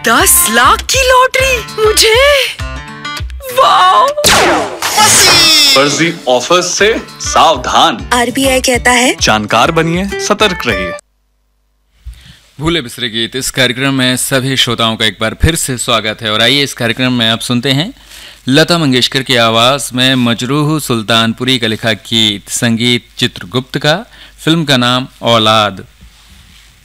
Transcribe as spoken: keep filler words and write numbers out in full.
दस लाख की लॉटरी मुझे। वाह! फर्जी ऑफर्स से सावधान। आरबीआई कहता है जानकार बनिए, सतर्क रहिए। भूले बिसरे गीत इस कार्यक्रम में सभी श्रोताओं का एक बार फिर से स्वागत है। और आइए इस कार्यक्रम में आप सुनते हैं लता मंगेशकर की आवाज में मजरूह सुल्तानपुरी का लिखा गीत, संगीत चित्रगुप्त का, फिल्म का नाम औलाद।